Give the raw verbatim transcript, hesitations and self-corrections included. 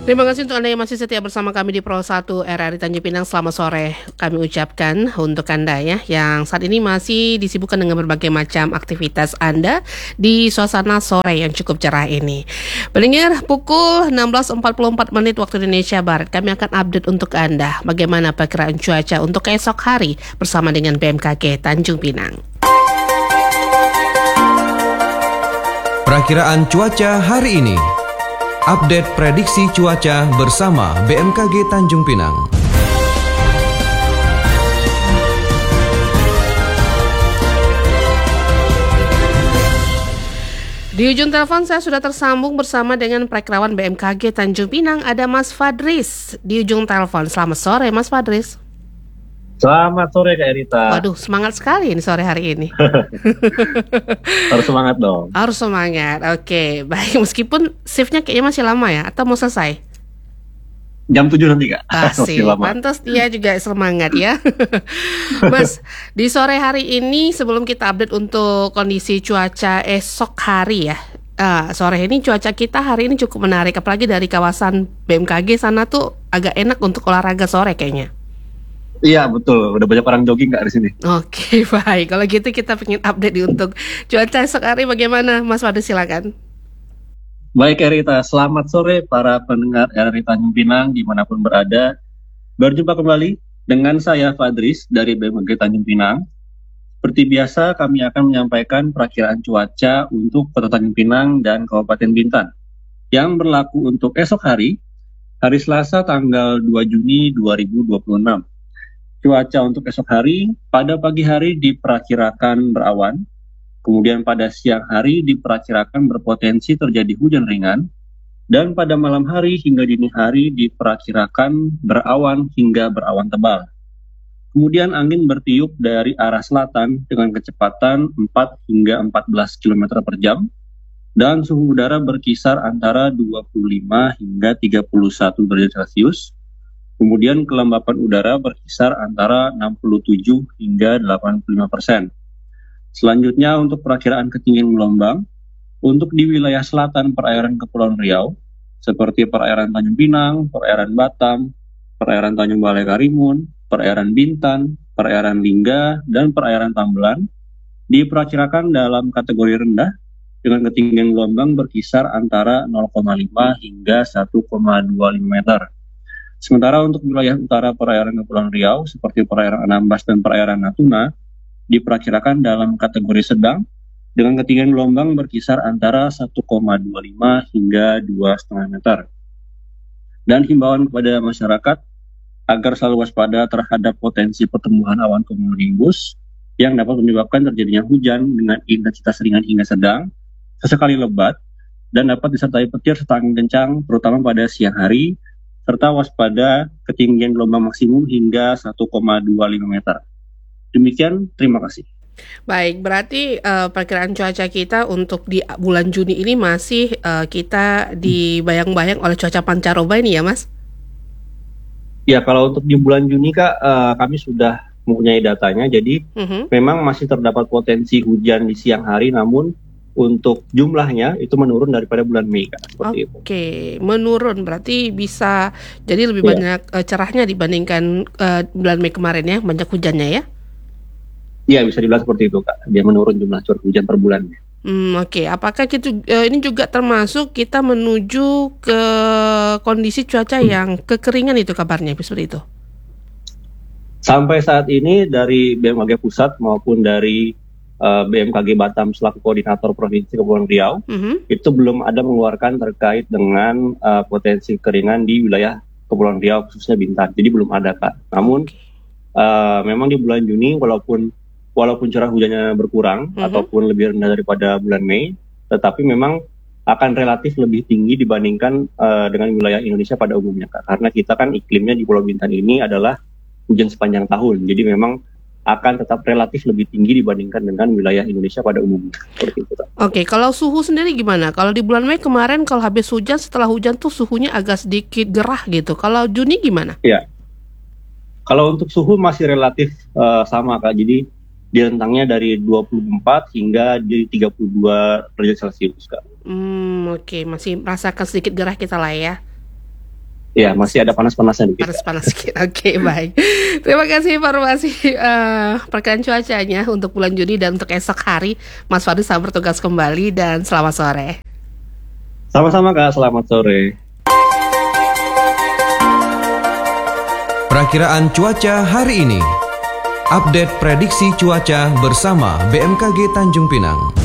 Terima kasih untuk Anda yang masih setia bersama kami di Pro satu R R I Tanjung Pinang. Selamat sore kami ucapkan untuk Anda ya, yang saat ini masih disibukkan dengan berbagai macam aktivitas Anda di suasana sore yang cukup cerah ini. Pendengar, pukul enam belas empat puluh empat menit waktu Indonesia Barat, kami akan update untuk Anda bagaimana perkiraan cuaca untuk esok hari bersama dengan B M K G Tanjung Pinang. Perakiraan cuaca hari ini. Update prediksi cuaca bersama B M K G Tanjung Pinang. Di ujung telepon saya sudah tersambung bersama dengan Perakirawan B M K G Tanjung Pinang, ada Mas Fadris di ujung telepon. Selamat sore Mas Fadris. Selamat sore Kak Erita. Waduh, semangat sekali ini sore hari ini. Harus semangat dong. Harus semangat, oke. Baik, meskipun shiftnya kayaknya masih lama ya, atau mau selesai? Jam tujuh nanti Kak. Asik, pantas dia juga semangat ya. Mas, di sore hari ini sebelum kita update untuk kondisi cuaca esok hari ya, uh, sore ini cuaca kita hari ini cukup menarik. Apalagi dari kawasan B M K G sana tuh agak enak untuk olahraga sore kayaknya. Iya betul, udah banyak orang jogging Kak di sini. Oke, baik. Kalau gitu kita pengen update di untuk cuaca esok hari bagaimana, Mas Wadu, silakan. Baik Erita, selamat sore para pendengar R R I Tanjung Pinang dimanapun berada. Berjumpa kembali dengan saya Fadris dari B M K G Tanjung Pinang. Seperti biasa kami akan menyampaikan perakiraan cuaca untuk Kota Tanjung Pinang dan Kabupaten Bintan yang berlaku untuk esok hari, hari Selasa tanggal dua Juni dua ribu dua puluh enam. Cuaca untuk esok hari, pada pagi hari diperkirakan berawan, kemudian pada siang hari diperkirakan berpotensi terjadi hujan ringan, dan pada malam hari hingga dini hari diperkirakan berawan hingga berawan tebal. Kemudian angin bertiup dari arah selatan dengan kecepatan empat hingga empat belas kilometer per jam, dan suhu udara berkisar antara dua puluh lima hingga tiga puluh satu derajat Celcius. Kemudian kelembapan udara berkisar antara enam puluh tujuh hingga delapan puluh lima persen. Selanjutnya untuk perakiraan ketinggian gelombang, untuk di wilayah selatan perairan Kepulauan Riau, seperti perairan Tanjung Pinang, perairan Batam, perairan Tanjung Balai Karimun, perairan Bintan, perairan Lingga, dan perairan Tambelan, diperkirakan dalam kategori rendah dengan ketinggian gelombang berkisar antara nol koma lima hingga satu koma dua lima meter. Sementara untuk wilayah utara perairan Kepulauan Riau seperti perairan Anambas dan perairan Natuna diperkirakan dalam kategori sedang dengan ketinggian gelombang berkisar antara satu koma dua lima hingga dua koma lima meter. Dan himbauan kepada masyarakat agar selalu waspada terhadap potensi pertumbuhan awan cumulonimbus yang dapat menyebabkan terjadinya hujan dengan intensitas ringan hingga sedang, sesekali lebat, dan dapat disertai petir serta angin kencang terutama pada siang hari, serta waspada ketinggian gelombang maksimum hingga satu koma dua lima meter. Demikian, terima kasih. Baik, berarti uh, perkiraan cuaca kita untuk di bulan Juni ini masih uh, kita dibayang-bayang oleh cuaca pancaroba ini ya, Mas? Ya, kalau untuk di bulan Juni Kak, uh, kami sudah mempunyai datanya, jadi uh-huh. memang masih terdapat potensi hujan di siang hari, namun untuk jumlahnya itu menurun daripada bulan Mei Kak, seperti itu. Oke, menurun berarti bisa jadi lebih yeah. banyak uh, cerahnya dibandingkan uh, bulan Mei kemarin ya, banyak hujannya ya? Iya, bisa dibilang seperti itu Kak. Dia menurun jumlah curah hujan per bulannya. Hmm, oke. Okay. Apakah kita uh, ini juga termasuk kita menuju ke kondisi cuaca hmm. yang kekeringan itu kabarnya seperti itu? Sampai saat ini dari B M K G Pusat maupun dari Uh, B M K G Batam selaku koordinator Provinsi Kepulauan Riau mm-hmm. itu belum ada mengeluarkan terkait dengan uh, potensi keringan di wilayah Kepulauan Riau khususnya Bintan. Jadi belum ada Kak. Namun uh, memang di bulan Juni walaupun walaupun curah hujannya berkurang mm-hmm. ataupun lebih rendah daripada bulan Mei, tetapi memang akan relatif lebih tinggi dibandingkan uh, dengan wilayah Indonesia pada umumnya Kak. Karena kita kan iklimnya di Pulau Bintan ini adalah hujan sepanjang tahun. Jadi memang akan tetap relatif lebih tinggi dibandingkan dengan wilayah Indonesia pada umumnya. Seperti itu. Oke, kalau suhu sendiri gimana? Kalau di bulan Mei kemarin kalau habis hujan, setelah hujan tuh suhunya agak sedikit gerah gitu. Kalau Juni gimana? Iya. Kalau untuk suhu masih relatif uh, sama Kak. Jadi di rentangnya dari dua puluh empat hingga di tiga puluh dua derajat Celcius Kak. Hmm, oke, masih merasakan sedikit gerah kita lah ya. Ya, masih ada panas-panasnya dikit. Panas-panas sedikit. Oke, baik. Terima kasih informasi uh, perkiraan cuacanya untuk bulan Juni dan untuk esok hari. Mas Fadli, selamat bertugas kembali dan selamat sore. Sama-sama Kak, selamat sore. Perakiraan cuaca hari ini. Update prediksi cuaca bersama B M K G Tanjung Pinang.